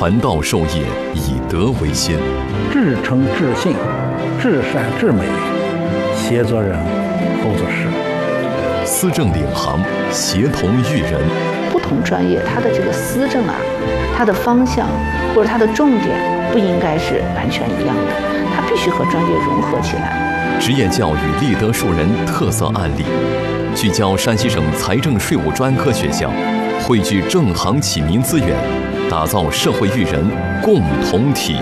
传道授业，以德为先， 至诚至信，至善至美，协作人，后作事。 思政领航，协同育人。 不同专业它的这个思政啊，它的方向或者它的重点不应该是完全一样的，它必须和专业融合起来。 职业教育立德树人特色案例，聚焦山西省财政税务专科学校，汇聚正行启民资源，打造社会育人共同体。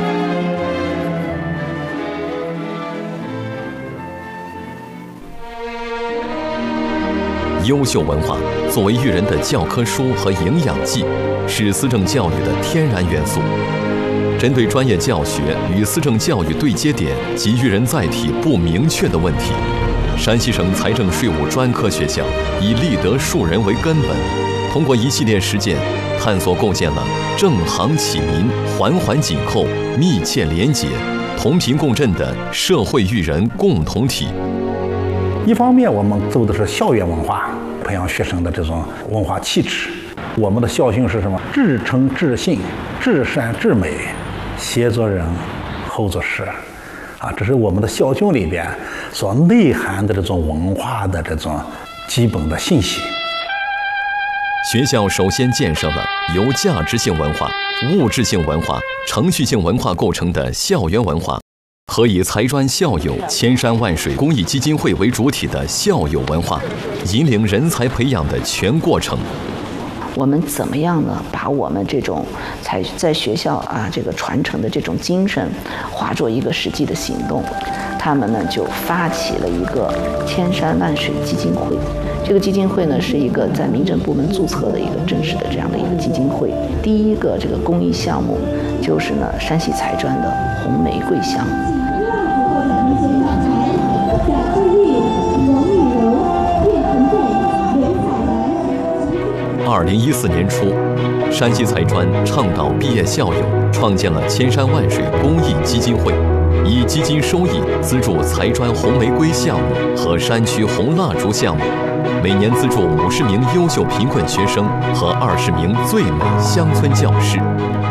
优秀文化作为育人的教科书和营养剂，是思政教育的天然元素。针对专业教学与思政教育对接点及育人载体不明确的问题，山西省财政税务专科学校以立德树人为根本，通过一系列实践，探索构建了正行启民、环环紧扣、密切连结、同频共振的社会育人共同体。 一方面，我们走的是校园文化，培养学生的这种文化气质。我们的校训是什么？至诚至信，至善至美，协作人，后作事。这是我们的校训里边所内涵的这种文化的这种基本的信息。 学校首先建设了由价值性文化、物质性文化、程序性文化构成的校园文化，和以财专校友千山万水公益基金会为主体的校友文化，引领人才培养的全过程。 我们怎么样呢？把我们这种在学校这个传承的这种精神，化作一个实际的行动。他们呢就发起了一个千山万水基金会。这个基金会呢是一个在民政部门注册的一个正式的这样的一个基金会。第一个这个公益项目就是呢山西财专的红玫瑰箱。 2014年初，山西财专倡导毕业校友创建了千山万水公益基金会，以基金收益资助财专红玫瑰项目和山区红蜡烛项目，每年资助50名优秀贫困学生和20名最美乡村教师。